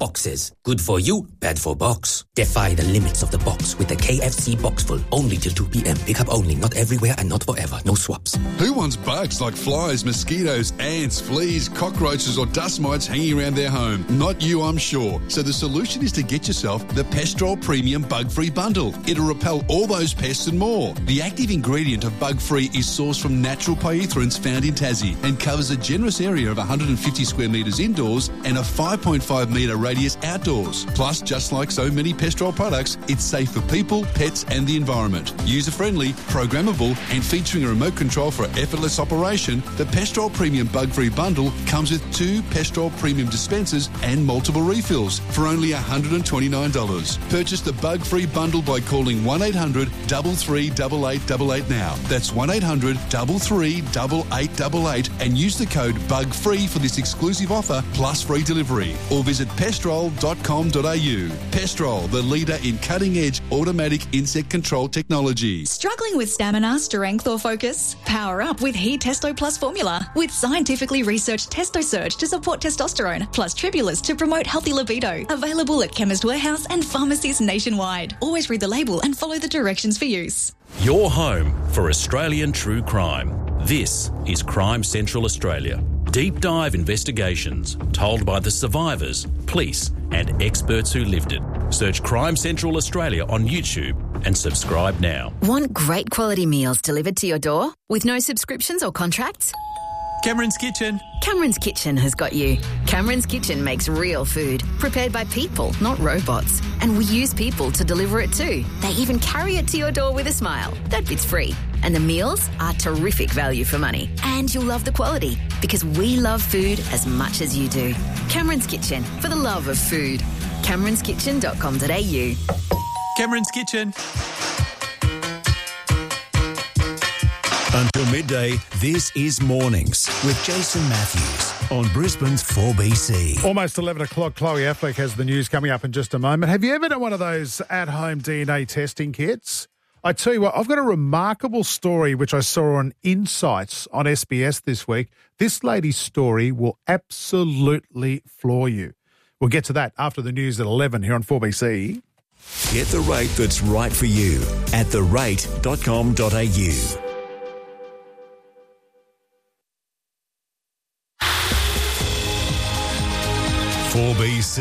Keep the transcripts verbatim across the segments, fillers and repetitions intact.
boxes. Good for you, bad for box. Defy the limits of the box with the K F C Box Full. Only till two p.m. Pick up only, not everywhere and not forever. No swaps. Who wants bugs like flies, mosquitoes, ants, fleas, cockroaches or dust mites hanging around their home? Not you, I'm sure. So the solution is to get yourself the Pestrol Premium Bug-Free Bundle. It'll repel all those pests and more. The active ingredient of Bug-Free is sourced from natural pyrethroids found in Tassie and covers a generous area of one hundred fifty square metres indoors and a five point five metre radius outdoors. Plus, just like so many Pestrol products, it's safe for people, pets and the environment. User-friendly, programmable and featuring a remote control for effortless operation, the Pestrol Premium Bug-Free Bundle comes with two Pestrol Premium dispensers and multiple refills for only one hundred twenty-nine dollars. Purchase the Bug-Free Bundle by calling one eight hundred, three three eight, eight eight eight now. That's one eight hundred, three three eight eight eight eight and use the code BUGFREE for this exclusive offer plus free delivery. Or visit pestrol dot com dot a u. Pestrol, the leader in cutting-edge automatic insect control technology. Struggling with stamina, strength or focus? Power up with He Testo Plus formula. With scientifically researched Testo Surge to support testosterone, plus Tribulus to promote healthy libido. Available at Chemist Warehouse and pharmacies nationwide. Always read the label and follow the directions for use. Your home for Australian true crime. This is Crime Central Australia. Deep dive investigations told by the survivors, police and experts who lived it. Search Crime Central Australia on YouTube and subscribe now. Want great quality meals delivered to your door with no subscriptions or contracts? Cameron's Kitchen. Cameron's Kitchen has got you. Cameron's Kitchen makes real food, prepared by people, not robots. And we use people to deliver it too. They even carry it to your door with a smile. That bit's free. And the meals are terrific value for money. And you'll love the quality, because we love food as much as you do. Cameron's Kitchen, for the love of food. camerons kitchen dot com dot a u. Cameron's Kitchen. Until midday, this is Mornings with Jason Matthews on Brisbane's four B C. Almost eleven o'clock, Chloe Affleck has the news coming up in just a moment. Have you ever done one of those at-home D N A testing kits? I tell you what, I've got a remarkable story which I saw on Insights on S B S this week. This lady's story will absolutely floor you. We'll get to that after the news at eleven here on four B C. Get the rate that's right for you at the rate dot com dot a u. four B C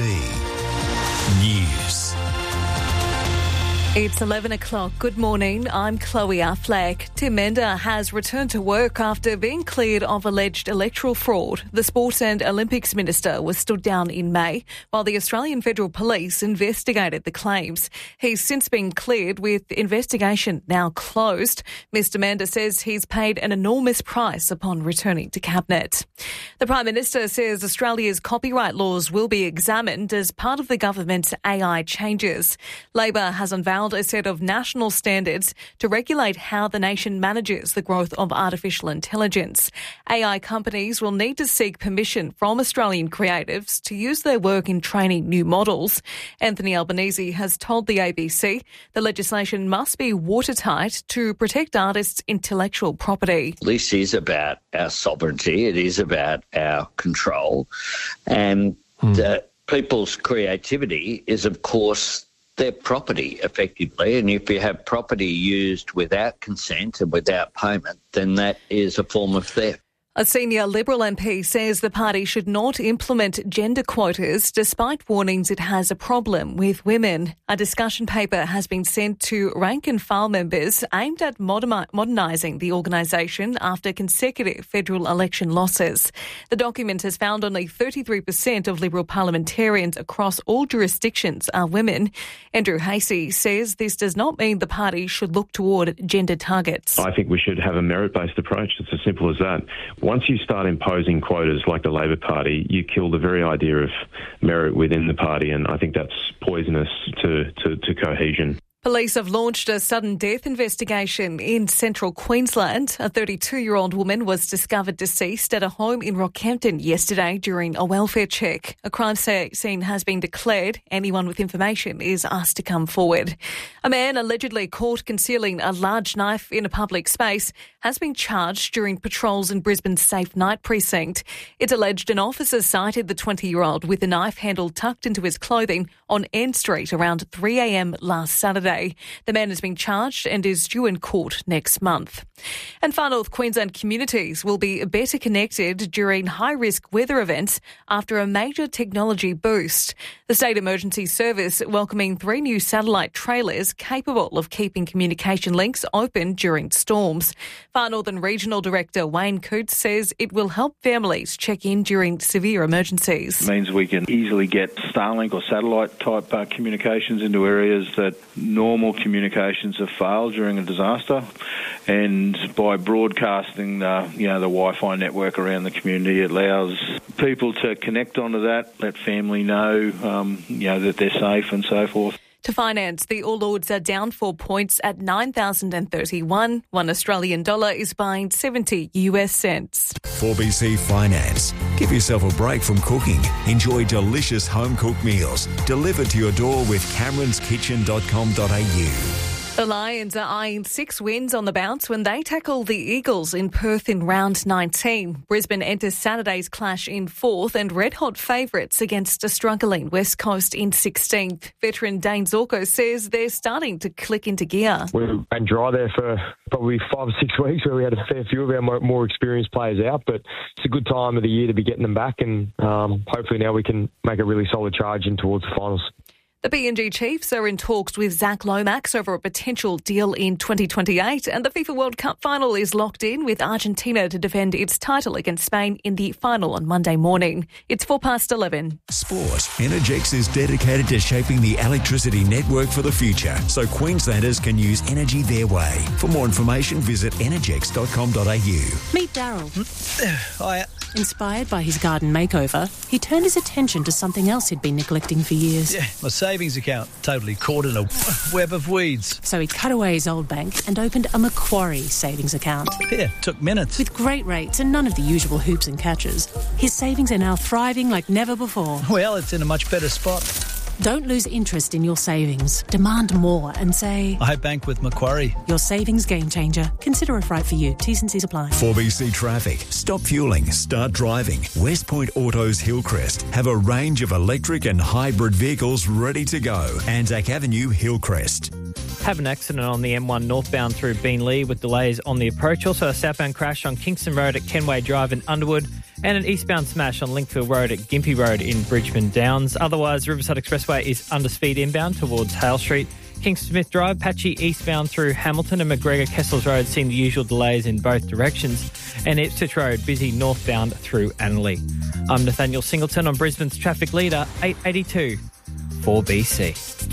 News. It's eleven o'clock. Good morning. I'm Chloe Affleck. Tim Mender has returned to work after being cleared of alleged electoral fraud. The Sports and Olympics Minister was stood down in May while the Australian Federal Police investigated the claims. He's since been cleared with investigation now closed. Mister Mender says he's paid an enormous price upon returning to Cabinet. The Prime Minister says Australia's copyright laws will be examined as part of the government's A I changes. Labor has unveiled a set of national standards to regulate how the nation manages the growth of artificial intelligence. A I companies will need to seek permission from Australian creatives to use their work in training new models. Anthony Albanese has told the A B C the legislation must be watertight to protect artists' intellectual property. This is about our sovereignty. It is about our control. And hmm. uh, people's creativity is, of course, their property, effectively. And if you have property used without consent and without payment, then that is a form of theft. A senior Liberal M P says the party should not implement gender quotas despite warnings it has a problem with women. A discussion paper has been sent to rank and file members aimed at moderni- modernising the organisation after consecutive federal election losses. The document has found only thirty-three percent of Liberal parliamentarians across all jurisdictions are women. Andrew Hasey says this does not mean the party should look toward gender targets. I think we should have a merit-based approach. It's as simple as that. Once you start imposing quotas like the Labor Party, you kill the very idea of merit within the party, and I think that's poisonous to, to, to cohesion. Police have launched a sudden death investigation in central Queensland. A thirty-two-year-old woman was discovered deceased at a home in Rockhampton yesterday during a welfare check. A crime scene has been declared. Anyone with information is asked to come forward. A man allegedly caught concealing a large knife in a public space has been charged during patrols in Brisbane's Safe Night precinct. It's alleged an officer sighted the twenty-year-old with the knife handle tucked into his clothing on End Street around three a.m. last Saturday. The man has been charged and is due in court next month. And Far North Queensland communities will be better connected during high-risk weather events after a major technology boost. The State Emergency Service welcoming three new satellite trailers capable of keeping communication links open during storms. Far Northern Regional Director Wayne Coote says it will help families check in during severe emergencies. It means we can easily get Starlink or satellite-type uh, communications into areas that normal communications have failed during a disaster, and by broadcasting the, you know, the Wi-Fi network around the community, it allows people to connect onto that, let family know, um, you know, that they're safe and so forth. To finance, the All Ords are down four points at nine thousand thirty-one. One Australian dollar is buying seventy U S cents. four B C Finance. Give yourself a break from cooking. Enjoy delicious home-cooked meals delivered to your door with camerons kitchen dot com dot a u. The Lions are eyeing six wins on the bounce when they tackle the Eagles in Perth in round nineteen. Brisbane enters Saturday's clash in fourth and red-hot favourites against a struggling West Coast in sixteenth. Veteran Dane Zorko says they're starting to click into gear. We've been dry there for probably five or six weeks where we had a fair few of our more, more experienced players out, but it's a good time of the year to be getting them back, and um, hopefully now we can make a really solid charge in towards the finals. The B N G Chiefs are in talks with Zach Lomax over a potential deal in twenty twenty-eight, and the FIFA World Cup final is locked in with Argentina to defend its title against Spain in the final on Monday morning. It's four past eleven. Sport. Energex is dedicated to shaping the electricity network for the future, so Queenslanders can use energy their way. For more information, visit energex dot com dot a u. Meet Daryl. Hiya. Inspired by his garden makeover, he turned his attention to something else he'd been neglecting for years. Yeah, my savings account, totally caught in a web of weeds. So he cut away his old bank and opened a Macquarie savings account. Yeah, took minutes. With great rates and none of the usual hoops and catches, his savings are now thriving like never before. Well, it's in a much better spot. Don't lose interest in your savings. Demand more and say, I bank with Macquarie. Your savings game changer. Consider if right for you. T's and C's apply. four B C Traffic. Stop fueling, start driving. West Point Autos Hillcrest have a range of electric and hybrid vehicles ready to go. Anzac Avenue, Hillcrest. Have an accident on the M one northbound through Beenleigh with delays on the approach. Also a southbound crash on Kingston Road at Kenway Drive in Underwood, and an eastbound smash on Linkfield Road at Gympie Road in Bridgeman Downs. Otherwise, Riverside Expressway is under speed inbound towards Hale Street. Kingston Smith Drive, patchy eastbound through Hamilton, and McGregor Kessels Road seeing the usual delays in both directions. And Ipswich Road busy northbound through Annerley. I'm Nathaniel Singleton on Brisbane's traffic leader, eight eighty-two, four B C.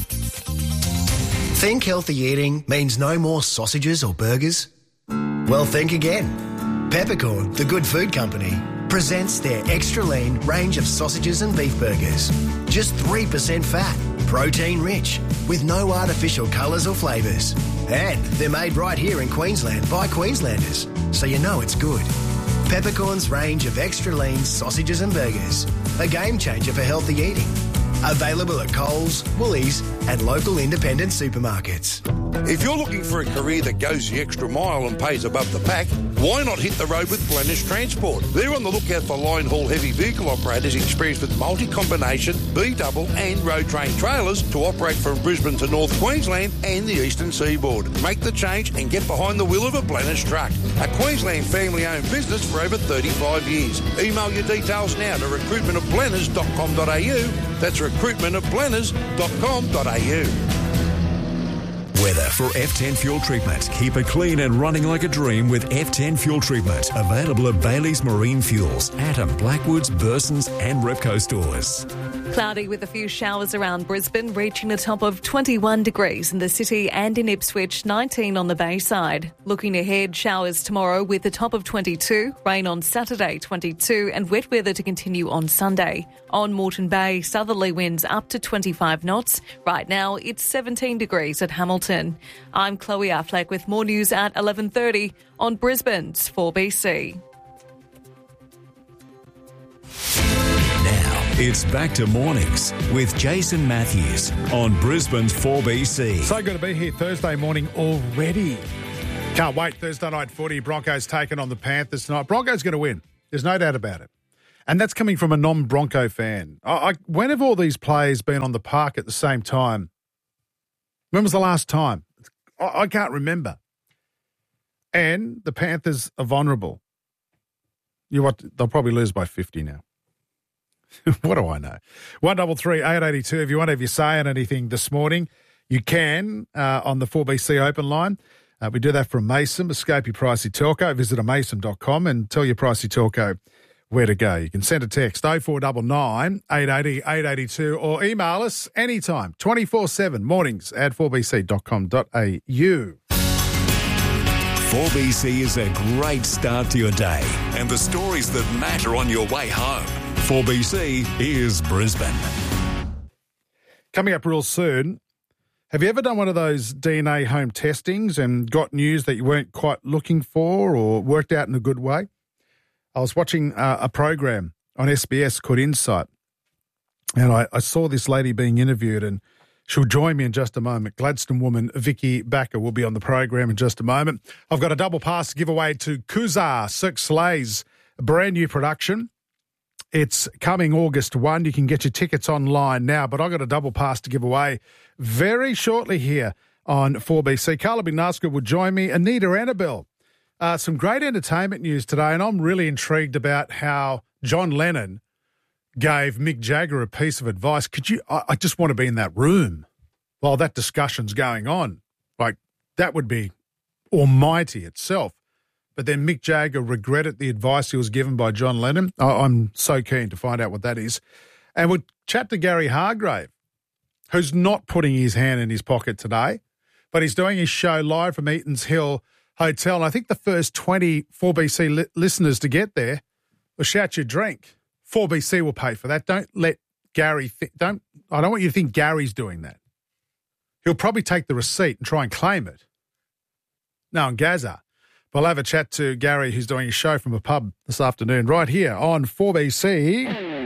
Think healthy eating means no more sausages or burgers? Well, think again. Peppercorn, the good food company, presents their extra lean range of sausages and beef burgers. Just three percent fat, protein rich, with no artificial colours or flavours. And they're made right here in Queensland by Queenslanders, so you know it's good. Peppercorn's range of extra lean sausages and burgers, a game changer for healthy eating. Available at Coles, Woolies and local independent supermarkets. If you're looking for a career that goes the extra mile and pays above the pack, why not hit the road with Blennish Transport? They're on the lookout for line haul heavy vehicle operators experienced with multi-combination, B-double and road train trailers to operate from Brisbane to North Queensland and the eastern seaboard. Make the change and get behind the wheel of a Blennish truck. A Queensland family-owned business for over thirty-five years. Email your details now to recruitment at blenners dot com dot a u. That's recruitment at blenners dot com dot a u. Weather for F ten Fuel Treatment. Keep it clean and running like a dream with F ten Fuel Treatment. Available at Bailey's Marine Fuels, Atom, Blackwoods, Burson's and Repco stores. Cloudy with a few showers around Brisbane, reaching a top of twenty-one degrees in the city and in Ipswich, nineteen on the Bayside. Looking ahead, showers tomorrow with a top of twenty-two, rain on Saturday twenty-two and wet weather to continue on Sunday. On Moreton Bay, southerly winds up to twenty-five knots. Right now, it's seventeen degrees at Hamilton. I'm Chloe Affleck with more news at eleven thirty on Brisbane's four B C. It's back to mornings with Jason Matthews on Brisbane's four B C. So good to be here Thursday morning already. Can't wait. Thursday night footy. Broncos taking on the Panthers tonight. Broncos going to win. There's no doubt about it. And that's coming from a non-Bronco fan. I, I, when have all these players been on the park at the same time? When was the last time? I, I can't remember. And the Panthers are vulnerable. You what? They'll probably lose by fifty now. What do I know? one double three eight eighty two. If you want to have your say on anything this morning, you can uh, on the four B C open line. Uh, we do that from Mason. Escape your pricey telco. Visit a mason dot com and tell your pricey telco where to go. You can send a text oh four nine nine, eight eight oh, eight eight two or email us anytime, twenty-four seven, mornings at four b c dot com dot a u. four B C is a great start to your day and the stories that matter on your way home. four B C is Brisbane. Coming up real soon, have you ever done one of those D N A home testings and got news that you weren't quite looking for or worked out in a good way? I was watching uh, a program on S B S called Insight, and I, I saw this lady being interviewed, and she'll join me in just a moment. Gladstone woman Vicky Backer will be on the program in just a moment. I've got a double pass to give away to Kuzar, Cirque du Soleil's brand new production. It's coming August first. You can get your tickets online now, but I've got a double pass to give away very shortly here on four B C. Carla Binaska will join me. Anita Annabelle. Uh, some great entertainment news today, and I'm really intrigued about how John Lennon gave Mick Jagger a piece of advice. Could you, I, I just want to be in that room while that discussion's going on. Like, that would be almighty itself. But then Mick Jagger regretted the advice he was given by John Lennon. I, I'm so keen to find out what that is. And we'll chat to Gary Hargrave, who's not putting his hand in his pocket today, but he's doing his show live from Eaton's Hill Hotel. And I think the first twenty four B C li- listeners to get there will shout your drink. four B C will pay for that. Don't let Gary think, don't, I don't want you to think Gary's doing that. He'll probably take the receipt and try and claim it. No, in Gaza. We'll have a chat to Gary, who's doing a show from a pub this afternoon, right here on four B C.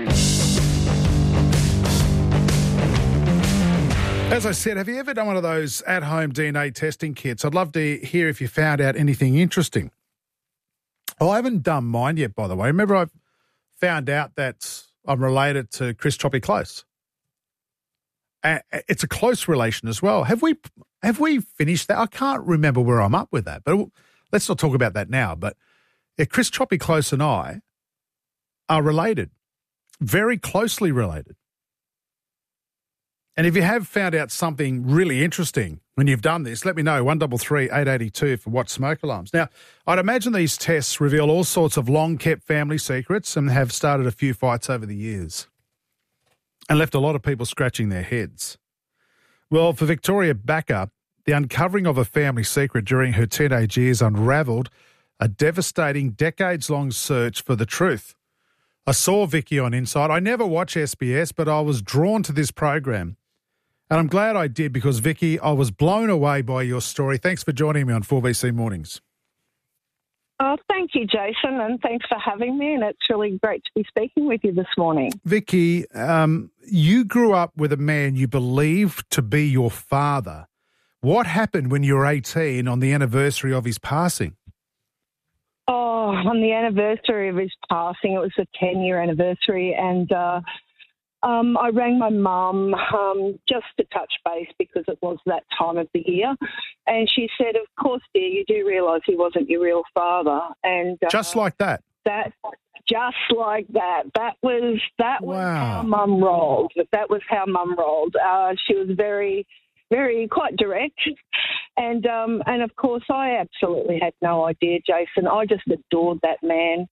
As I said, have you ever done one of those at-home D N A testing kits? I'd love to hear if you found out anything interesting. Well, I haven't done mine yet, by the way. Remember, I found out that I'm related to Chris Choppy Close. Uh, it's a close relation as well. Have we have we finished that? I can't remember where I'm up with that, but let's not talk about that now. But yeah, Chris Choppy Close and I are related, very closely related. And if you have found out something really interesting when you've done this, let me know, one double three eight eighty two for What Smoke Alarms. Now, I'd imagine these tests reveal all sorts of long-kept family secrets and have started a few fights over the years and left a lot of people scratching their heads. Well, for Victoria Backer, the uncovering of a family secret during her teenage years unravelled a devastating decades-long search for the truth. I saw Vicky on Insight. I never watch S B S, but I was drawn to this program. And I'm glad I did because, Vicky, I was blown away by your story. Thanks for joining me on four B C Mornings. Oh, thank you, Jason, and thanks for having me. And it's really great to be speaking with you this morning. Vicky, um, you grew up with a man you believed to be your father. What happened when you were eighteen on the anniversary of his passing? Oh, on the anniversary of his passing, it was a ten-year anniversary, and uh, um, I rang my mum um, just to touch base because it was that time of the year, and she said, of course, dear, you do realise he wasn't your real father. And uh, Just like that? That, just like that. That was, that was wow. how Mum rolled. That was how Mum rolled. Uh, she was very... very quite direct. And, um, and of course, I absolutely had no idea, Jason. I just adored that man.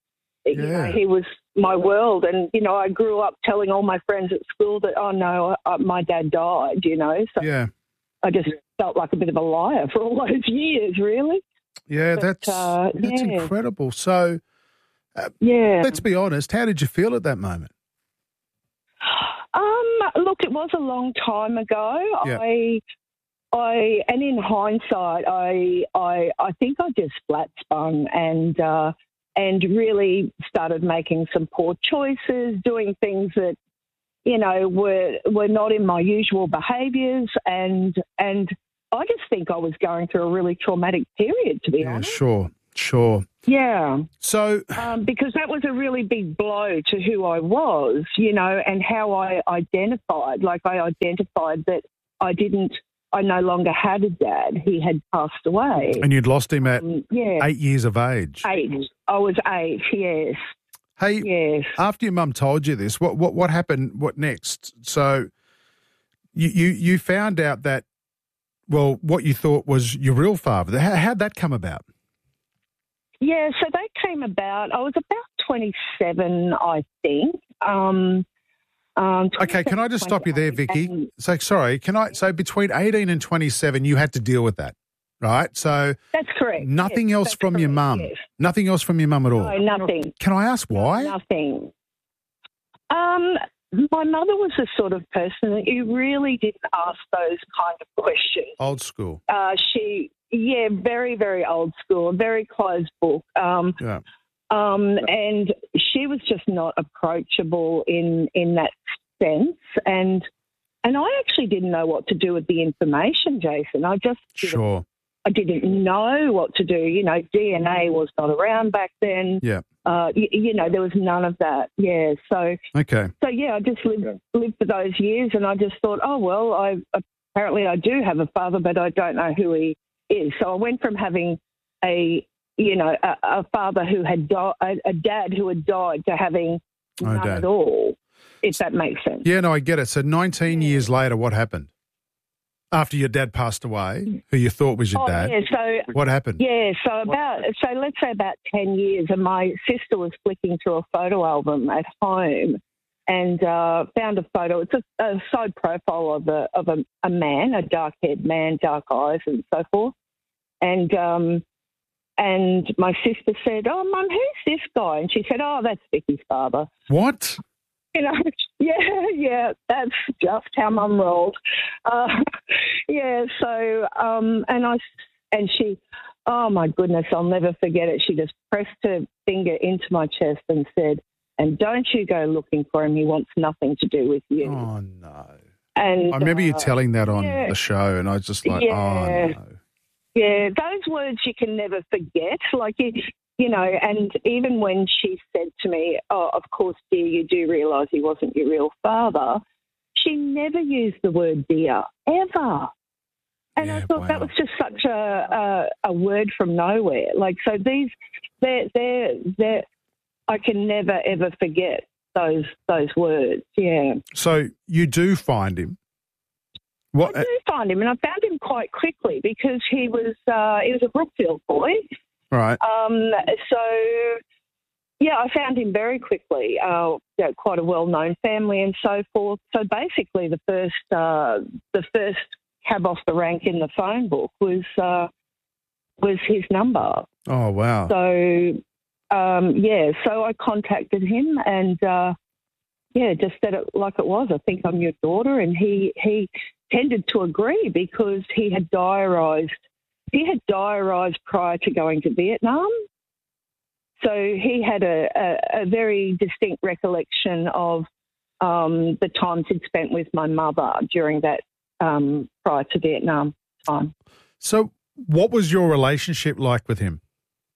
You know, he was my world. And, you know, I grew up telling all my friends at school that, oh, no, uh, my dad died, you know. So yeah. I just felt like a bit of a liar for all those years, really. Yeah, But, that's, uh, that's yeah. incredible. So, uh, Yeah. let's be honest, how did you feel at that moment? Um, look, it was a long time ago. Yeah. I, I, and in hindsight, I, I, I think I just flat spun and, uh, and really started making some poor choices, doing things that, you know, were were not in my usual behaviours, and and I just think I was going through a really traumatic period, to be Yeah, honest. sure, sure. Yeah. So, um, because that was a really big blow to who I was, you know, and how I identified. Like I identified that I didn't, I no longer had a dad. He had passed away. And you'd lost him at Um, yeah. eight years of age. Eight. I was eight, yes. Hey, yes. after your mum told you this, what what what happened? What next? So, you you, you found out that, well, what you thought was your real father. How, how'd that come about? Yeah, so that came about, I was about twenty-seven, I think. Um, um, Okay, can I just stop you there, Vicky? So, sorry, can I? So, between eighteen and twenty-seven, you had to deal with that, right? So, That's correct. nothing Yes, else that's from your correct, mum. yes. Nothing else from your mum at all. No, nothing. Can I ask why? Nothing. Um, my mother was the sort of person that you really didn't ask those kind of questions. Old school. Uh, she, yeah, very, very old school, very closed book. Um, Yeah. um, and she was just not approachable in, in that sense. And and I actually didn't know what to do with the information, Jason. I just didn't, Sure. I didn't know what to do. You know, D N A was not around back then. Yeah. Uh, you, you know, there was none of that. Yeah. So, Okay. so yeah, I just lived, lived for those years, and I just thought, oh well, I apparently I do have a father, but I don't know who he is. So I went from having a, you know, a, a father who had died, a, a dad who had died, to having Oh, none Dad. at all. If that makes sense. Yeah, no, I get it. So, nineteen years later, what happened? After your dad passed away, who you thought was your Oh, dad, yeah, so what happened? Yeah, so about so let's say about ten years, and my sister was flicking through a photo album at home, and uh, found a photo. It's a, a side profile of a of a, a man, a dark haired man, dark eyes, and so forth. And um, and my sister said, "Oh, Mum, who's this guy?" And she said, "Oh, that's Vicky's father." What? You know, yeah, yeah, that's just how Mum rolled. Uh, yeah, so, um, and I, and she, oh my goodness, I'll never forget it. She just pressed her finger into my chest and said, "And don't you go looking for him. He wants nothing to do with you." Oh, no. And I remember you uh, telling that on yeah. the show, and I was just like, Yeah. oh, no. Yeah, those words you can never forget. Like, you, you know, and even when she said to me, "Oh, of course, dear, you do realise he wasn't your real father," she never used the word dear, ever. And I thought that was just such a, a a word from nowhere. Like, so these, they're, they're, they're, I can never, ever forget those those words, yeah. So, you do find him. What? I do find him, and I found him quite quickly because he was uh, he was a Brookfield boy. Right. Um, so, yeah, I found him very quickly. Uh, you know, quite a well-known family and so forth. So basically, the first uh, the first cab off the rank in the phone book was uh, was his number. Oh, wow. So, um, yeah, so I contacted him and, uh, yeah, just said it like it was. I think I'm your daughter, and he he tended to agree because he had diarised. He had diarised prior to going to Vietnam. So he had a, a, a very distinct recollection of um, the times he'd spent with my mother during that um, prior to Vietnam time. So, what was your relationship like with him?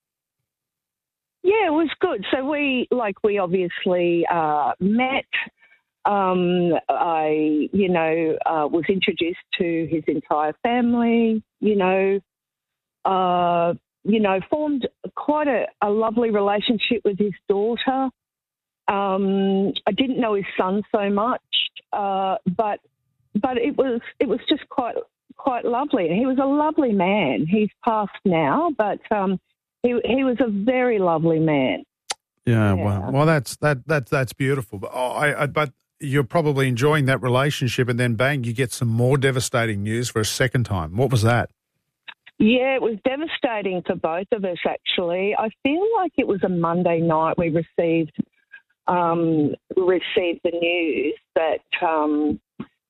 Yeah, it was good. So we, like, we obviously uh, met. Um, I, you know, uh, was introduced to his entire family, you know, uh, you know, formed quite a, a lovely relationship with his daughter. Um, I didn't know his son so much, uh, but but it was it was just quite quite lovely. He was a lovely man. He's passed now, but um, he he was a very lovely man. Yeah, well, well, that's that that that's beautiful. But oh, I, I but you're probably enjoying that relationship, and then bang, you get some more devastating news for a second time. What was that? Yeah, it was devastating for both of us, actually. I feel like it was a Monday night we received um, received the news that um,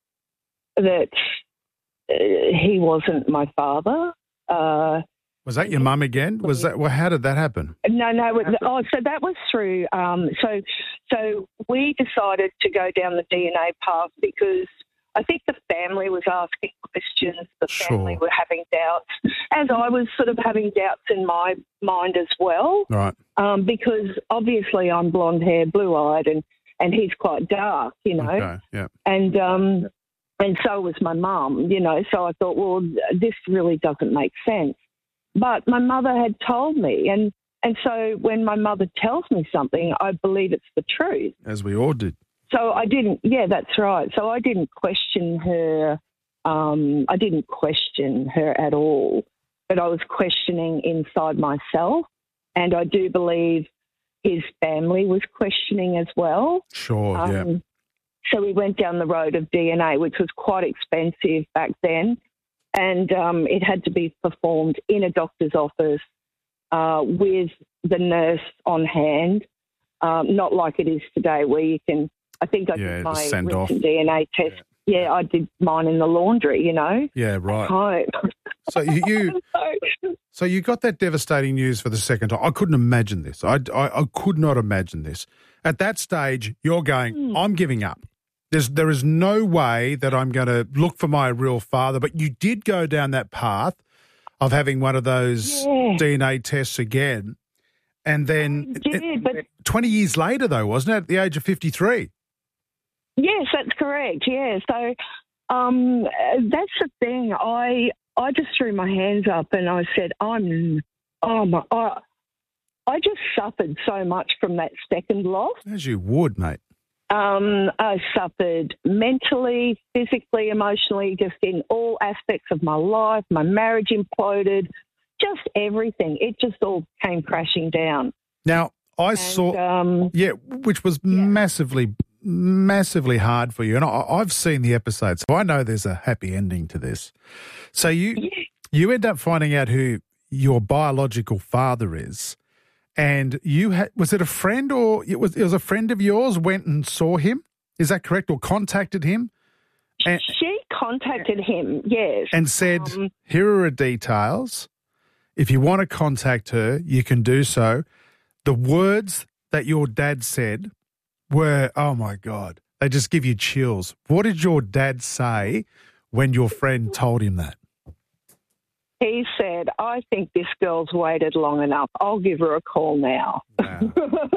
that uh, he wasn't my father. Uh, was that your mum again? Was that? Well, how did that happen? No, no. Oh, so that was through. Um, so, so we decided to go down the D N A path because I think the family was asking questions. The family Sure. were having doubts, as I was sort of having doubts in my mind as well. Right. Um, because obviously I'm blonde hair, blue eyed, and and he's quite dark, you know. Okay. Yeah. And um, and so was my mum, you know. So I thought, well, this really doesn't make sense. But my mother had told me, and, and so when my mother tells me something, I believe it's the truth. As we all did. So I didn't, yeah, that's right. So I didn't question her. Um, I didn't question her at all, but I was questioning inside myself, and I do believe his family was questioning as well. Sure, Um, yeah. So we went down the road of D N A, which was quite expensive back then. And um, it had to be performed in a doctor's office uh, with the nurse on hand, um, not like it is today where you can, I think I Yeah, did just my send recent off. D N A test. Yeah. yeah, I did mine in the laundry, you know. Yeah, right. Home. So you, you so you got that devastating news for the second time. I couldn't imagine this. I, I, I could not imagine this. At that stage, you're going, Hmm. I'm giving up. There's, there is no way that I'm going to look for my real father. But you did go down that path of having one of those Yeah. D N A tests again. And then I did, but twenty years later, though, wasn't it, at the age of fifty-three? yes, that's correct. Yeah, so um, that's the thing. I I just threw my hands up and I said, I'm, oh my, I, I just suffered so much from that second loss. As you would, mate. Um, I suffered mentally, physically, emotionally, just in all aspects of my life. My marriage imploded, just everything. It just all came crashing down. Now, I saw, um, yeah, which was massively, massively hard for you. And I, I've seen the episode, so I know there's a happy ending to this. So you, you end up finding out who your biological father is. And you had, was it a friend or it was, it was a friend of yours went and saw him? Is that correct? Or contacted him? And, she contacted him, yes. and said, Um, here are her details. If you want to contact her, you can do so. The words that your dad said were, oh my God, they just give you chills. What did your dad say when your friend told him that? He said, I think this girl's waited long enough. I'll give her a call now. Wow.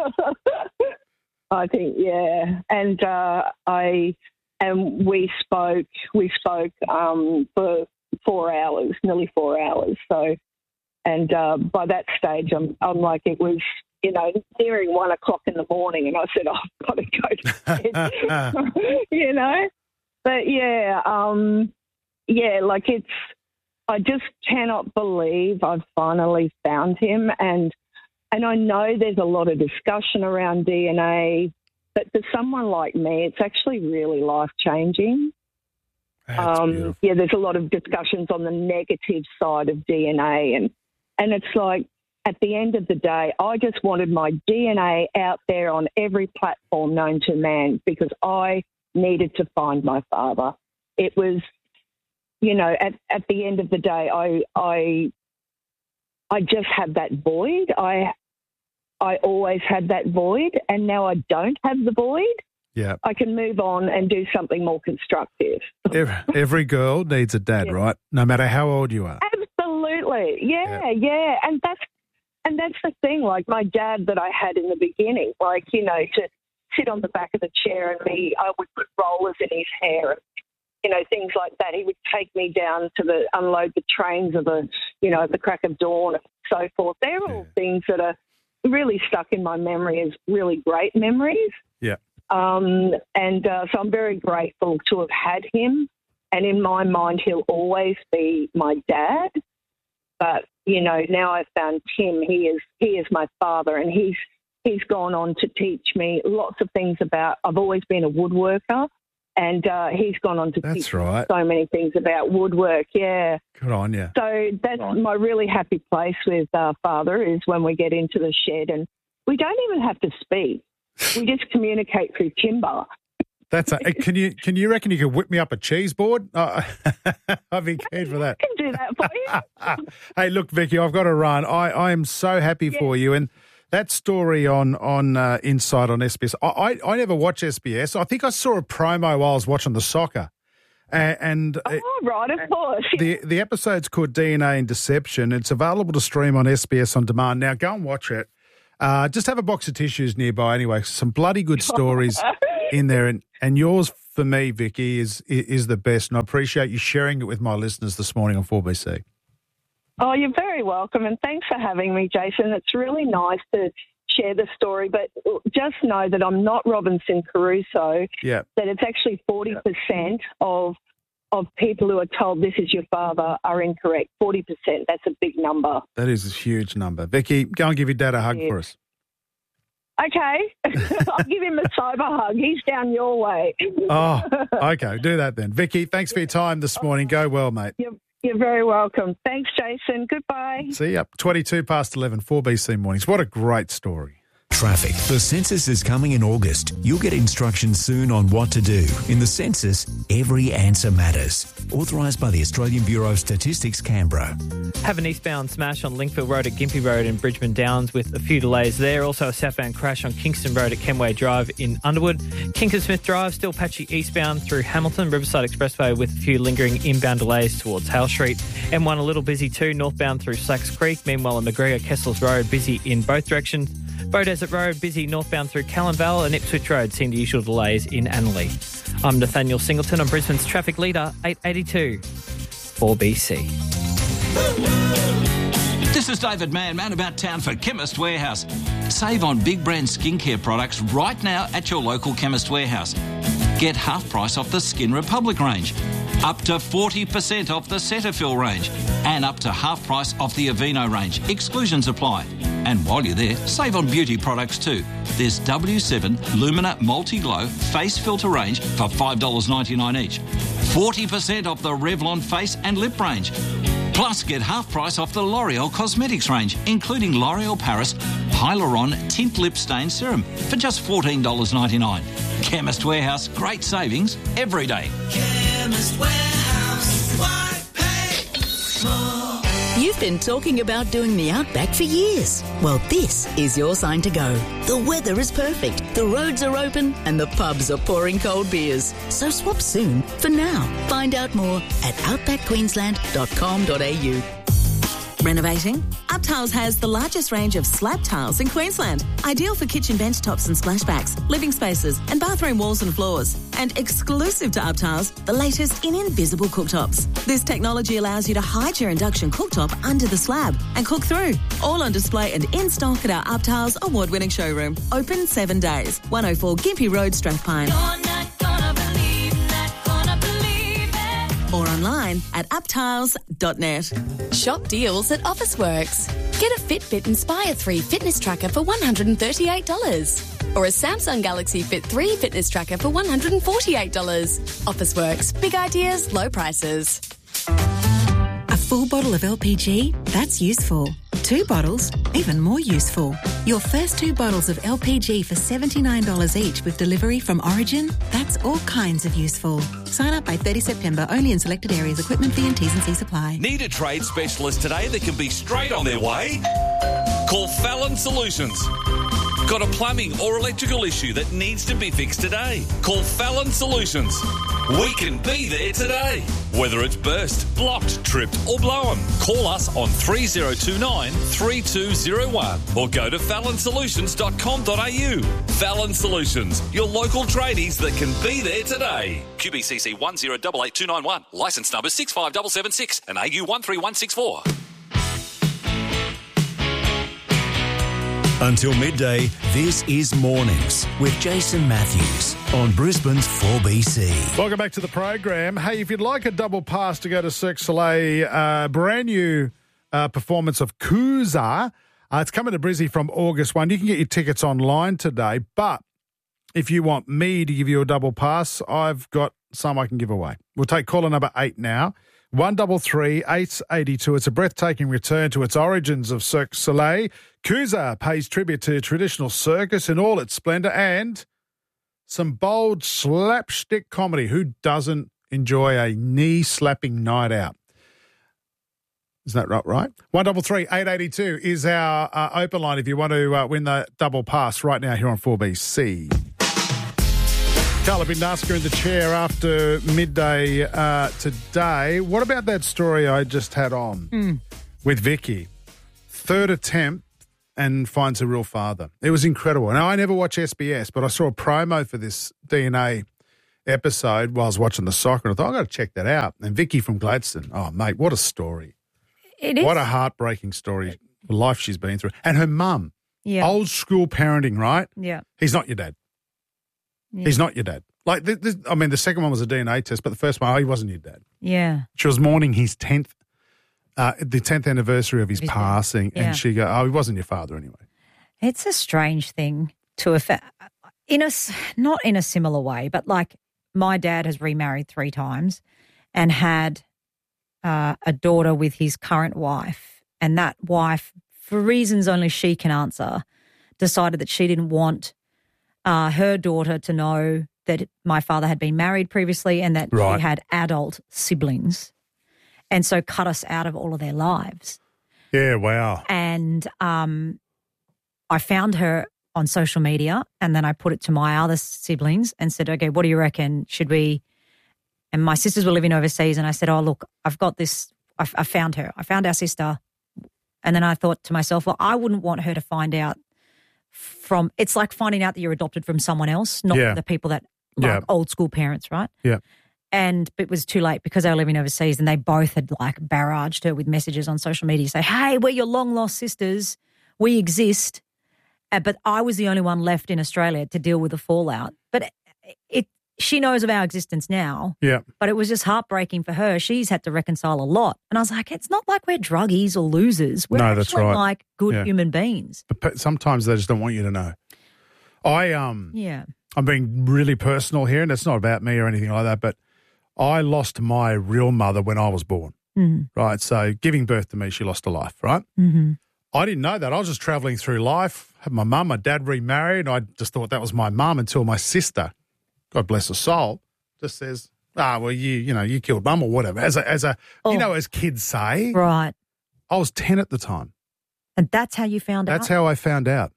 I think, yeah. And uh, I and we spoke, we spoke um, for four hours, nearly four hours. So, and uh, by that stage, I'm, I'm like, it was, you know, nearing one o'clock in the morning. And I said, oh, I've got to go to bed, you know. But, yeah, um, yeah, like it's, I just cannot believe I've finally found him. And and I know there's a lot of discussion around D N A, but for someone like me, it's actually really life-changing. Um, yeah, there's a lot of discussions on the negative side of D N A. And, and it's like, at the end of the day, I just wanted my D N A out there on every platform known to man because I needed to find my father. It was... You know, at, at the end of the day, I I I just had that void. I I always had that void, and now I don't have the void. Yeah. I can move on and do something more constructive. Every, every girl needs a dad, Yeah. right? No matter how old you are. Absolutely, yeah, yeah, and that's and that's the thing. Like my dad that I had in the beginning, like you know, to sit on the back of the chair and me, I would put rollers in his hair and. You know, things like that. He would take me down to the unload the trains of the, you know, at the crack of dawn and so forth. They're all things that are really stuck in my memory as really great memories. Yeah. Um, and uh, so I'm very grateful to have had him. And in my mind, he'll always be my dad. But, you know, now I've found Tim. He is he is my father, and he's he's gone on to teach me lots of things about, I've always been a woodworker, and uh, he's gone on to That's teach right. me so many things about woodwork, yeah. Good on you. So that's my really happy place with uh, Father, is when we get into the shed and we don't even have to speak. We just communicate through timber. That's a, can you can you reckon you could whip me up a cheese board? Oh, I'd be keen for that. I can do that for you. Hey, look, Vicky, I've got to run. I, I am so happy yeah. for you. And that story on on uh, Inside on S B S, I, I I never watch S B S. I think I saw a promo while I was watching the soccer. And, and oh, it, right, of course. The the episode's called D N A and Deception. It's available to stream on S B S On Demand. Now, go and watch it. Uh, just have a box of tissues nearby anyway. Some bloody good stories in there. And, and yours, for me, Vicky, is, is the best. And I appreciate you sharing it with my listeners this morning on four B C. Oh, you're very welcome. And thanks for having me, Jason. It's really nice to share the story. But just know that I'm not Robinson Crusoe. Yeah. That it's actually forty percent of of people who are told this is your father are incorrect. forty percent, that's a big number. That is a huge number. Vicky, go and give your dad a hug yeah. for us. Okay. I'll give him a sober hug. He's down your way. Oh, okay. Do that then. Vicky, thanks for your time this morning. Go well, mate. You're, you're very welcome. Thanks, Jason. Goodbye. See you. twenty-two past eleven, four B C Mornings. What a great story. Traffic. The census is coming in August. You'll get instructions soon on what to do. In the census, every answer matters. Authorised by the Australian Bureau of Statistics, Canberra. Have an eastbound smash on Linkfield Road at Gympie Road in Bridgman Downs with a few delays there. Also a southbound crash on Kingston Road at Kenway Drive in Underwood. Kingston Smith Drive still patchy eastbound through Hamilton. Riverside Expressway with a few lingering inbound delays towards Hale Street. M one a little busy too, northbound through Slacks Creek. Meanwhile, in McGregor Kessels Road busy in both directions. Bow Desert Road busy northbound through Callanvale, and Ipswich Road seeing the usual delays in Annerley. I'm Nathaniel Singleton on Brisbane's traffic leader, eight eighty-two, four B C. This is David Mann, man about town for Chemist Warehouse. Save on big brand skincare products right now at your local Chemist Warehouse. Get half price off the Skin Republic range, up to forty percent off the Cetaphil range, and up to half price off the Aveeno range. Exclusions apply. And while you're there, save on beauty products too. There's W seven Lumina Multi-Glow Face Filter range for five dollars ninety-nine each. forty percent off the Revlon Face and Lip range. Plus, get half price off the L'Oreal Cosmetics range, including L'Oreal Paris Hyaluron Tint Lip Stain Serum for just fourteen dollars ninety-nine. Chemist Warehouse, great savings every day. Chemist Warehouse, why pay more? You've been talking about doing the Outback for years. Well, this is your sign to go. The weather is perfect, the roads are open, and the pubs are pouring cold beers. So swap soon for now. Find out more at outback queensland dot com dot a u. Renovating? UpTiles has the largest range of slab tiles in Queensland. Ideal for kitchen bench tops and splashbacks, living spaces and bathroom walls and floors. And exclusive to UpTiles, the latest in invisible cooktops. This technology allows you to hide your induction cooktop under the slab and cook through. All on display and in stock at our UpTiles award-winning showroom. Open seven days. one oh four Gympie Road, Strathpine. Or online at uptiles dot net. Shop deals at Officeworks. Get a Fitbit Inspire three fitness tracker for one hundred thirty-eight dollars. Or a Samsung Galaxy Fit three fitness tracker for one hundred forty-eight dollars. Officeworks. Big ideas, low prices. A full bottle of L P G? That's useful. Two bottles? Even more useful. Your first two bottles of L P G for seventy-nine dollars each with delivery from Origin? That's all kinds of useful. Sign up by thirty September, only in selected areas. Equipment fee and T's and C's apply. Need a trade specialist today that can be straight on their way? Call Fallon Solutions. Got a plumbing or electrical issue that needs to be fixed today? Call Fallon Solutions. We can be there today. Whether it's burst, blocked, tripped or blown, call us on three oh two nine, three two oh one or go to fallon solutions dot com dot a u. Fallon Solutions, your local tradies that can be there today. Q B C C one zero eight eight two nine one. Licence number six five seven seven six and A U one three one six four. Until midday, this is Mornings with Jason Matthews on Brisbane's four B C. Welcome back to the program. Hey, if you'd like a double pass to go to Cirque du Soleil, uh, brand new uh, performance of Kuza, Uh, it's coming to Brizzy from August first. You can get your tickets online today, but if you want me to give you a double pass, I've got some I can give away. We'll take caller number eight now. one three three, eight eight two. It's a breathtaking return to its origins of Cirque du Soleil. Coosa pays tribute to traditional circus in all its splendour and some bold slapstick comedy. Who doesn't enjoy a knee-slapping night out? Is that right? Right. one three three, eight eight two is our uh, open line if you want to uh, win the double pass right now here on four B C. Carla Bindaska in the chair after midday uh, today. What about that story I just had on Mm. with Vicky? Third attempt and finds a real father. It was incredible. Now, I never watch S B S, but I saw a promo for this D N A episode while I was watching the soccer, and I thought, I've got to check that out. And Vicky from Gladstone, oh, mate, what a story. It is. What a heartbreaking story, the life she's been through. And her mum, Yeah. old school parenting, right? Yeah. He's not your dad. Yeah. He's not your dad. Like, this, this, I mean, the second one was a D N A test, but the first one, oh, he wasn't your dad. Yeah. She was mourning his tenth, uh, the tenth anniversary of his His death. passing, Yeah. and she go, oh, he wasn't your father anyway. It's a strange thing to affect, in a, s- not in a similar way, but like my dad has remarried three times and had uh, a daughter with his current wife. And that wife, for reasons only she can answer, decided that she didn't want uh, her daughter to know that my father had been married previously and that Right. he had adult siblings. And so cut us out of all of their lives. Yeah, wow. And um, I found her on social media and then I put it to my other siblings and said, okay, what do you reckon? Should we? And my sisters were living overseas and I said, oh, look, I've got this. I, I found her. I found our sister. And then I thought to myself, well, I wouldn't want her to find out from, it's like finding out that you're adopted from someone else, not Yeah. the people that, like Yeah. old school parents, right? Yeah. And it was too late because they were living overseas and they both had like barraged her with messages on social media say, hey, we're your long lost sisters. We exist. Uh, but I was the only one left in Australia to deal with the fallout. But it, it she knows of our existence now. Yeah. But it was just heartbreaking for her. She's had to reconcile a lot. And I was like, it's not like we're druggies or losers. We're No, that's actually right. like good Yeah. human beings. But pe- sometimes they just don't want you to know. I um, Yeah. I'm being really personal here, and it's not about me or anything like that, but I lost my real mother when I was born, Mhm. right? So giving birth to me, she lost a life, right? Mm-hmm. I didn't know that. I was just travelling through life, had my mum, my dad remarried. I just thought that was my mum until my sister, God bless her soul, just says, ah, well, you you know, you killed mum or whatever. As a, as a you know, as kids say. Right. I was ten at the time. And that's how you found That's out? how I found out.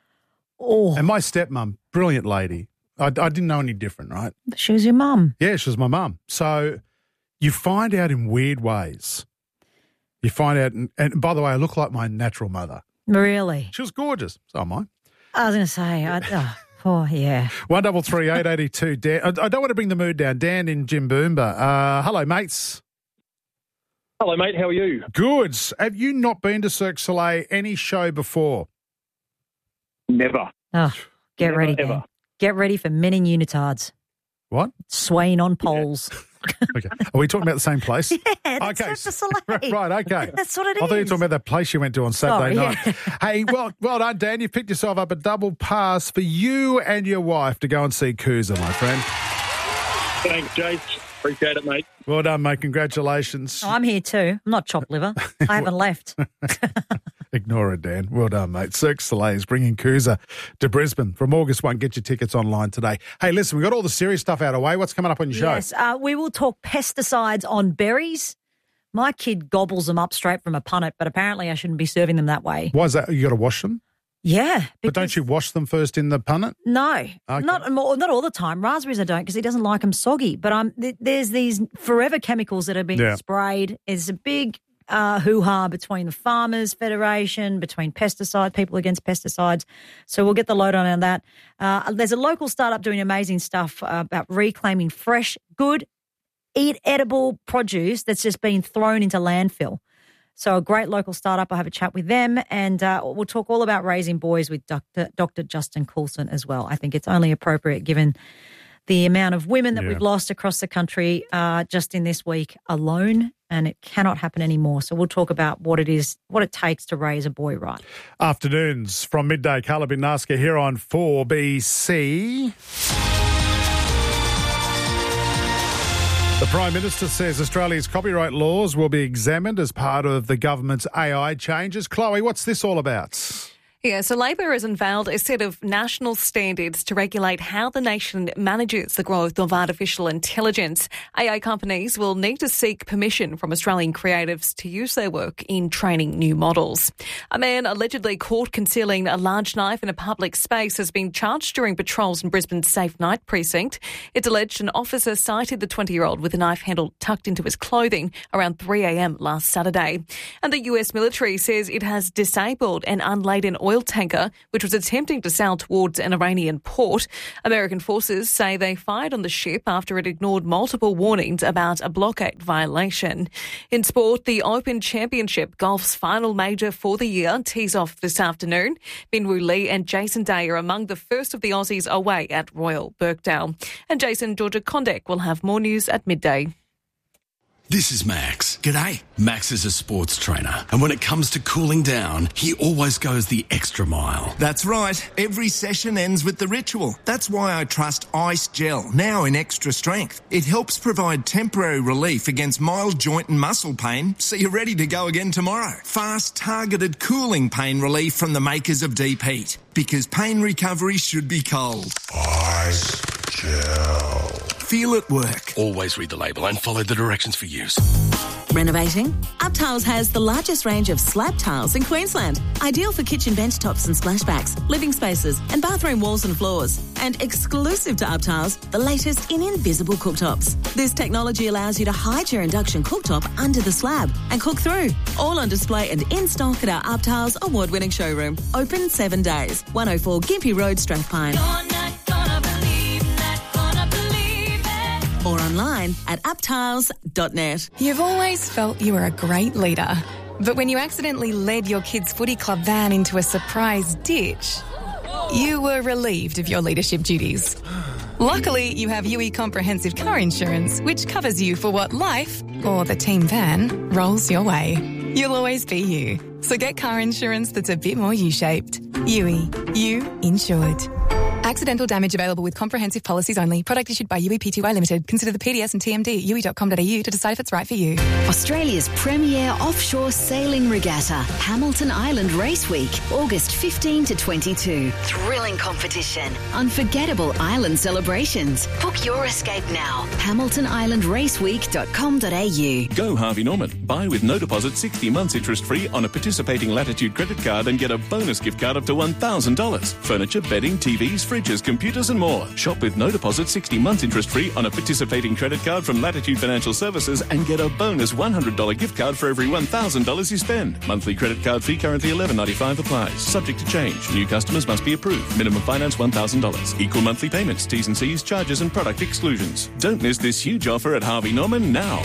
Oh. And my stepmom, brilliant lady. I, I didn't know any different, right? She was your mum. Yeah, she was my mum. So you find out in weird ways. You find out, and, and by the way, I look like my natural mother. Really? She was gorgeous. So am I. I was going to say, I, oh, oh, yeah. One double three eight eighty two. Dan, I, I don't want to bring the mood down. Dan in Jimboomba. Uh, hello, mates. Hello, mate. How are you? Good. Have you not been to Cirque du Soleil any show before? Never. Oh, get Never, ready, ever. Dan. Get ready for men in unitards. What? Swaying on poles. Okay. Are we talking about the same place? Yeah, that's Okay. Cirque du Soleil. Right, okay. That's what it I thought you were is. talking about that place you went to on Saturday Sorry, night. yeah. Hey, well, well done, Dan. You picked yourself up a double pass for you and your wife to go and see Coosa, my friend. Thanks, Jace. Appreciate it, mate. Well done, mate. Congratulations. I'm here too. I'm not chopped liver. I haven't left. Ignore it, Dan. Well done, mate. Cirque du Soleil is bringing Coosa to Brisbane from August first. Get your tickets online today. Hey, listen, we got all the serious stuff out of the way. What's coming up on your show? Yes, uh, we will talk pesticides on berries. My kid gobbles them up straight from a punnet, but apparently I shouldn't be serving them that way. Why is that? You got to wash them? Yeah. But don't you wash them first in the punnet? No, Okay. not more- not all the time. Raspberries I don't because he doesn't like them soggy. But um, th- there's these forever chemicals that are being Yeah. sprayed. There's a big uh, hoo-ha between the Farmers Federation, between pesticide, people against pesticides. So we'll get the load on that. Uh, there's a local startup doing amazing stuff uh, about reclaiming fresh, good, eat edible produce that's just been thrown into landfill. So a great local startup. I'll have a chat with them and uh, we'll talk all about raising boys with Doctor Doctor Justin Coulson as well. I think it's only appropriate given the amount of women that Yeah. we've lost across the country uh, just in this week alone. and it cannot happen anymore. So we'll talk about what it is, what it takes to raise a boy right. Afternoons from midday, Carla Bin-Nasca here on four B C. The Prime Minister says Australia's copyright laws will be examined as part of the government's A I changes. Chloe, what's this all about? Yeah, so Labor has unveiled a set of national standards to regulate how the nation manages the growth of artificial intelligence. A I companies will need to seek permission from Australian creatives to use their work in training new models. A man allegedly caught concealing a large knife in a public space has been charged during patrols in Brisbane's Safe Night precinct. It's alleged an officer sighted the twenty-year-old with a knife handle tucked into his clothing around three a.m. last Saturday. And the U S military says it has disabled an unladen oil oil tanker, which was attempting to sail towards an Iranian port. American forces say they fired on the ship after it ignored multiple warnings about a blockade violation. In sport, the Open Championship, golf's final major for the year, tees off this afternoon. Binwoo Lee and Jason Day are among the first of the Aussies away at Royal Birkdale. And Jason Georgia Kondek will have more news at midday. This is Max. G'day. Max is a sports trainer, and when it comes to cooling down, he always goes the extra mile. That's right. Every session ends with the ritual. That's why I trust Ice Gel, now in extra strength. It helps provide temporary relief against mild joint and muscle pain, so you're ready to go again tomorrow. Fast, targeted cooling pain relief from the makers of Deep Heat, because pain recovery should be cold. Ice Gel. Feel it work. Always read the label and follow the directions for use. Renovating? UpTiles has the largest range of slab tiles in Queensland. Ideal for kitchen bench tops and splashbacks, living spaces and bathroom walls and floors. And exclusive to UpTiles, the latest in invisible cooktops. This technology allows you to hide your induction cooktop under the slab and cook through. All on display and in stock at our UpTiles award-winning showroom. Open seven days. one oh four Gympie Road, Strathpine. Or online at uptiles dot net. You've always felt you were a great leader. But when you accidentally led your kids' footy club van into a surprise ditch, you were relieved of your leadership duties. Luckily, you have U E Comprehensive Car Insurance, which covers you for what life, or the team van, rolls your way. You'll always be you. So get car insurance that's a bit more U-shaped. U E. You insured. Accidental damage available with comprehensive policies only. Product issued by U E P T Y Limited. Consider the P D S and T M D at u e dot com dot a u to decide if it's right for you. Australia's premier offshore sailing regatta, Hamilton Island Race Week, August fifteenth to twenty-second. Thrilling competition, unforgettable island celebrations. Book your escape now. hamilton island race week dot com dot a u. Go Harvey Norman. Buy with no deposit sixty months interest free on a participating Latitude credit card and get a bonus gift card up to one thousand dollars. Furniture, bedding, T Vs, fridges, computers and more. Shop with no deposit sixty months interest free on a participating credit card from Latitude Financial Services and get a bonus one hundred dollars gift card for every one thousand dollars you spend. Monthly credit card fee currently eleven ninety-five applies. Subject to change. New customers must be approved. Minimum finance one thousand dollars. Equal monthly payments. T's and C's, charges and product exclusions. Don't miss this huge offer at Harvey Norman now.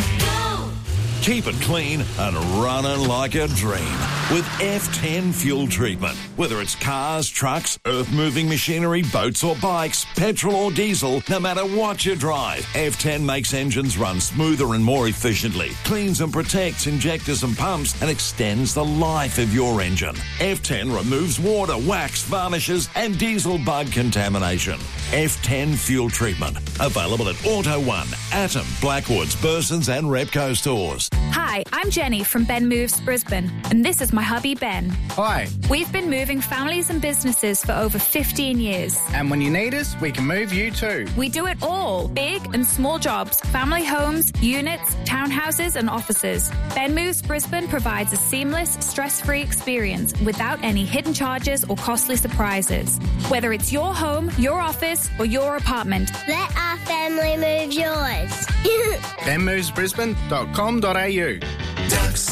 Keep it clean and running like a dream with F ten fuel treatment. Whether it's cars, trucks, earth-moving machinery, boats or bikes, petrol or diesel, no matter what you drive, F ten makes engines run smoother and more efficiently, cleans and protects injectors and pumps, and extends the life of your engine. F ten removes water, wax, varnishes, and diesel bug contamination. F ten fuel treatment. Available at Auto One, Atom, Blackwoods, Burson's and Repco stores. Hi, I'm Jenny from Ben Moves Brisbane, and this is my hubby Ben. Hi. We've been moving families and businesses for over fifteen years. And when you need us, we can move you too. We do it all, big and small jobs, family homes, units, townhouses and offices. Ben Moves Brisbane provides a seamless, stress-free experience without any hidden charges or costly surprises. Whether it's your home, your office or your apartment. Let our family move yours. ben moves brisbane dot com dot a u. Ducks